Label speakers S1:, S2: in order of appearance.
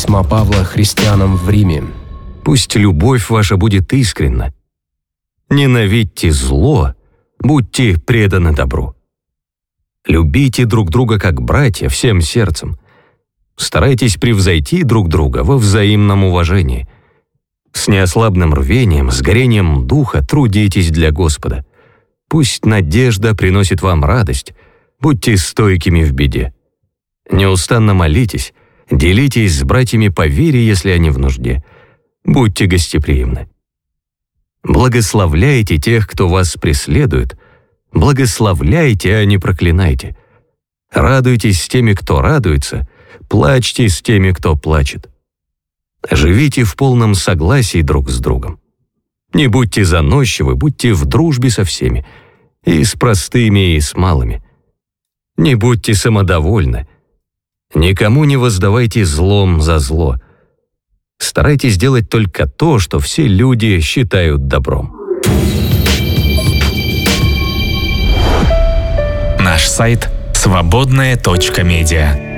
S1: Письма Павла христианам в Риме.
S2: Пусть любовь ваша будет искренна. Ненавидьте зло, будьте преданы добру. Любите друг друга как братья всем сердцем. Старайтесь превзойти друг друга во взаимном уважении. С неослабным рвением, с горением духа трудитесь для Господа. Пусть надежда приносит вам радость, будьте стойкими в беде. Неустанно молитесь, делитесь с братьями по вере, если они в нужде. Будьте гостеприимны. Благословляйте тех, кто вас преследует. Благословляйте, а не проклинайте. Радуйтесь с теми, кто радуется, плачьте с теми, кто плачет. Живите в полном согласии друг с другом. Не будьте заносчивы, будьте в дружбе со всеми, и с простыми, и с малыми. Не будьте самодовольны. Никому не воздавайте злом за зло. Старайтесь делать только то, что все люди считают добром.
S3: Наш сайт свободная.медиа.